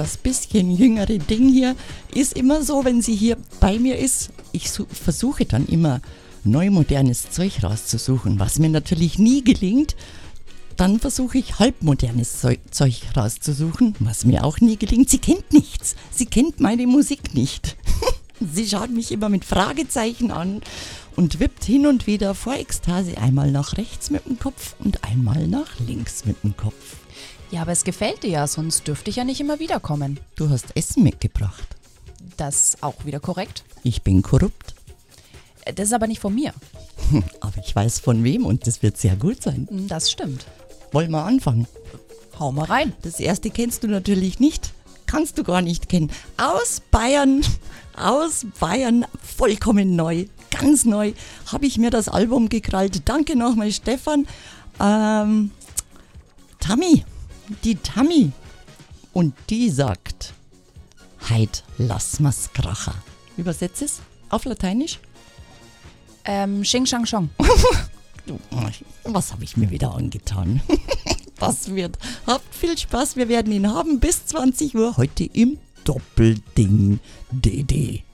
das bisschen jüngere Ding hier, ist immer so, wenn sie hier bei mir ist, ich versuche dann immer neumodernes Zeug rauszusuchen, was mir natürlich nie gelingt. Dann versuche ich halbmodernes Zeug rauszusuchen, was mir auch nie gelingt. Sie kennt nichts, sie kennt meine Musik nicht. Sie schaut mich immer mit Fragezeichen an und wippt hin und wieder vor Ekstase einmal nach rechts mit dem Kopf und einmal nach links mit dem Kopf. Ja, aber es gefällt dir ja, sonst dürfte ich ja nicht immer wiederkommen. Du hast Essen mitgebracht. Das auch wieder korrekt. Ich bin korrupt. Das ist aber nicht von mir. Aber ich weiß von wem und das wird sehr gut sein. Das stimmt. Wollen wir anfangen? Hau mal rein. Das erste kennst du natürlich nicht. Kannst du gar nicht kennen. Aus Bayern, vollkommen neu, ganz neu, habe ich mir das Album gekrallt. Danke nochmal, Stefan. Die Tammy. Und die sagt, heit lass mal's kracher. Übersetz es auf Lateinisch. Xing Shang Shong. Was habe ich mir wieder angetan? Das wird. Habt viel Spaß, wir werden ihn haben bis 20 Uhr heute im Doppelding DD.